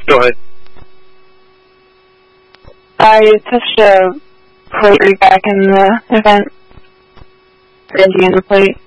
Go ahead. You touched a plate right back in the event. For Indiana plate.